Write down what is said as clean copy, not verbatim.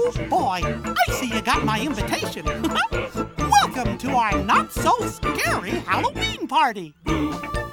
Boy, I see you got my invitation. Welcome to our not-so-scary Halloween party.